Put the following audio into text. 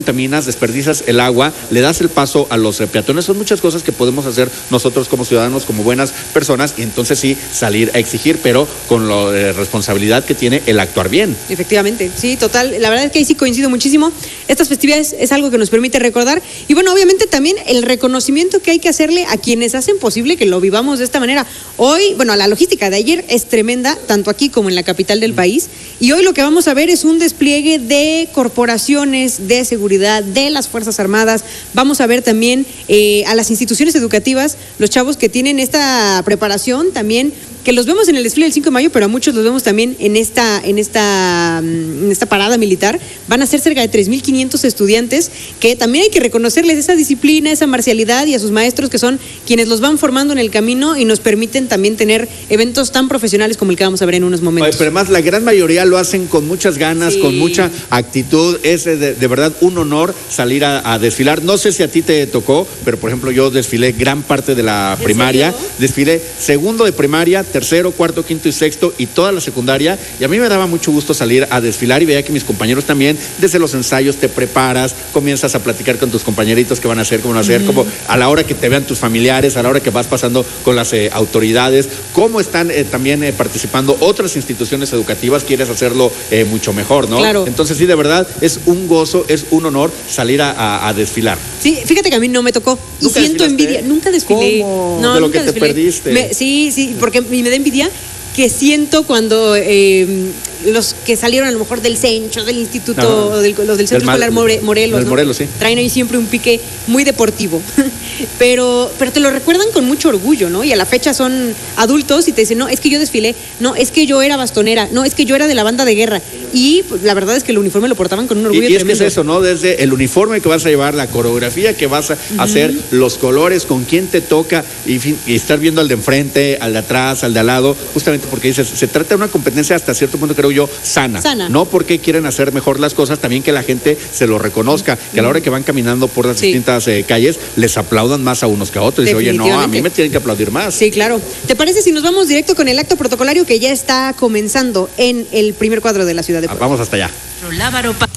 contaminas, desperdicias el agua, le das el paso a los peatones. Son muchas cosas que podemos hacer nosotros como ciudadanos, como buenas personas, y entonces sí salir a exigir, pero con la responsabilidad que tiene el actuar bien. Efectivamente, sí, total. La verdad es que ahí sí coincido muchísimo. Estas festividades es algo que nos permite recordar y bueno, obviamente también el reconocimiento que hay que hacerle a quienes hacen posible que lo vivamos de esta manera. Hoy, bueno, la logística de ayer es tremenda, tanto aquí como en la capital del país, y hoy lo que vamos a ver es un despliegue de corporaciones de seguridad, de las Fuerzas Armadas. Vamos a ver también a las instituciones educativas, los chavos que tienen esta preparación también, que los vemos en el desfile del 5 de mayo, pero a muchos los vemos también en esta parada militar. Van a ser cerca de 3,500 estudiantes, que también hay que reconocerles esa disciplina, esa marcialidad, y a sus maestros, que son quienes los van formando en el camino y nos permiten también tener eventos tan profesionales como el que vamos a ver en unos momentos. Pero además la gran mayoría lo hacen con muchas ganas, sí, con mucha actitud. Es de verdad un honor salir a desfilar. No sé si a ti te tocó, pero por ejemplo yo desfilé gran parte de la primaria. Desfilé segundo de primaria, tercero, cuarto, quinto y sexto y toda la secundaria, y a mí me daba mucho gusto salir a desfilar y veía que mis compañeros también, desde los ensayos te preparas, comienzas a platicar con tus compañeritos qué van a hacer, cómo van a hacer, como a la hora que te vean tus familiares, a la hora que vas pasando con las autoridades, cómo están también participando otras instituciones educativas, quieres hacerlo mucho mejor, ¿no? Claro. Entonces sí, de verdad, es un gozo, es un honor salir a desfilar. Sí, fíjate que a mí no me tocó y siento envidia. Nunca desfilé. ¿Cómo? No, de lo nunca que te perdiste. Sí, porque me da envidia que siento cuando los que salieron a lo mejor del Cencho, del instituto, los del Centro Escolar Morelos, ¿no? Morelos, sí. Traen ahí siempre un pique muy deportivo, pero te lo recuerdan con mucho orgullo, ¿no? Y a la fecha son adultos y te dicen, no, es que yo desfilé, no, es que yo era bastonera, no, es que yo era de la banda de guerra. Y pues, la verdad es que el uniforme lo portaban con un orgullo y es tremendo. que es eso, ¿no? Desde el uniforme que vas a llevar, la coreografía que vas a hacer, los colores, con quién te toca, y estar viendo al de enfrente, al de atrás, al de al lado, justamente porque dices, se trata de una competencia hasta cierto punto, creo yo, sana. No porque quieren hacer mejor las cosas, también que la gente se lo reconozca, que a la hora que van caminando por las distintas calles, les aplaudan más a unos que a otros. Y dice, oye, no, a mí me tienen que aplaudir más. Sí, claro. ¿Te parece si nos vamos directo con el acto protocolario que ya está comenzando en el primer cuadro de la ciudad de Puebla? Vamos hasta allá.